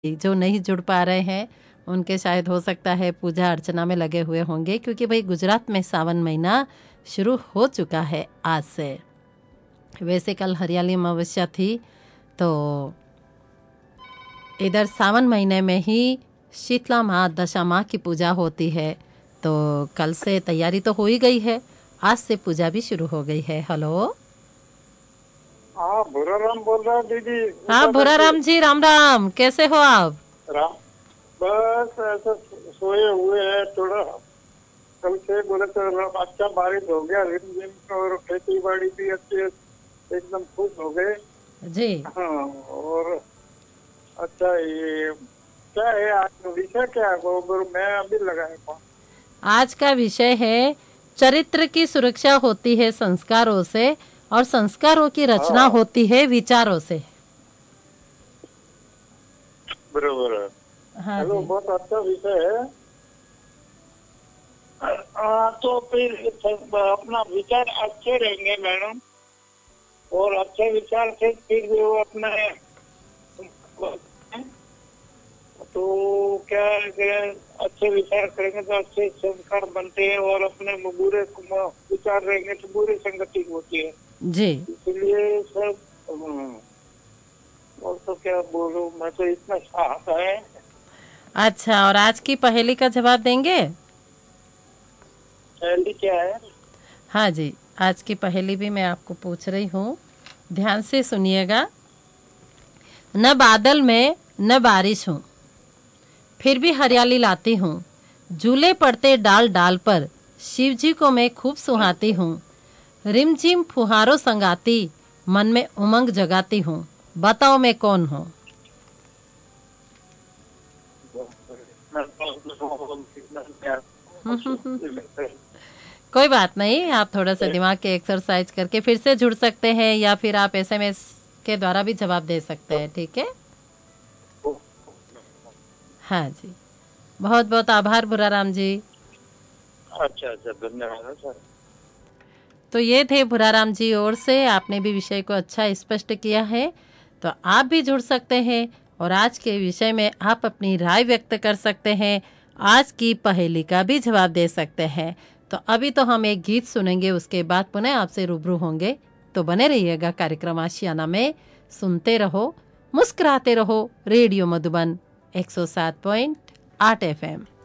जो नहीं जुड़ पा रहे हैं उनके शायद हो सकता है पूजा अर्चना में लगे हुए होंगे, क्योंकि भाई गुजरात में सावन महीना शुरू हो चुका है आज से। वैसे कल हरियाली अमावस्या थी, तो इधर सावन महीने में ही शीतला माँ दशा माँ की पूजा होती है। तो कल से तैयारी तो हो ही गई है, आज से पूजा भी शुरू हो गई है। हेलो, हाँ, भूराराम बोल रहा हूँ दीदी। हाँ भूराराम जी, राम राम, कैसे हो आप? राम, बस ऐसे सोए हुए हैं थोड़ा। कल से बोले तो अच्छा बारिश हो गया रिम झिम, और खेती बाड़ी भी अच्छे एकदम खुश हो गए। जी, हाँ, और अच्छा ये क्या है आज का विषय, क्या है वो मैं अभी लगाया था। आज का विषय है चरित्र की सुरक्षा होती है संस्कारों से, और संस्कारों की रचना हाँ, होती है विचारों से। बरोबर है। हाँ चलो, जी। बहुत अच्छा विषय है। तो फिर अपना विचार अच्छे रहेंगे मैडम, और अच्छे विचार से फिर वो अपने तो क्या है कि अच्छे विचार करेंगे तो अच्छे संस्कार बनते हैं, और अपने बुरे विचार रहेंगे तो बुरी संगति होती है। जी, इसलिए सब और तो क्या बोलूं, मैं तो इतना साहस है। अच्छा, और आज की पहेली का जवाब देंगे? पहली क्या है? हाँ जी, आज की पहेली भी मैं आपको पूछ रही हूँ, ध्यान से सुनिएगा। न बादल में न बारिश हूँ, फिर भी हरियाली लाती हूँ। झूले पड़ते डाल डाल पर, शिव जी को मैं खूब सुहाती हूँ। रिमझिम फुहारों संगाती, मन में उमंग जगाती हूँ। बताओ मैं कौन हूँ? कोई बात नहीं, आप थोड़ा सा दिमाग के एक्सरसाइज करके फिर से जुड़ सकते हैं, या फिर आप एसएमएस के द्वारा भी जवाब दे सकते हैं, ठीक है? हाँ जी, बहुत बहुत आभार भुराराम जी। अच्छा अच्छा, धन्यवाद सर। तो ये थे भुराराम जी ओर से, आपने भी विषय को अच्छा स्पष्ट किया है। तो आप भी जुड़ सकते हैं और आज के विषय में आप अपनी राय व्यक्त कर सकते हैं, आज की पहेली का भी जवाब दे सकते हैं। तो अभी तो हम एक गीत सुनेंगे, उसके बाद पुनः आपसे रूबरू होंगे। तो बने रहिएगा कार्यक्रम आशियाना में, सुनते रहो, मुस्कुराते रहो, रेडियो मधुबन 107.8 FM।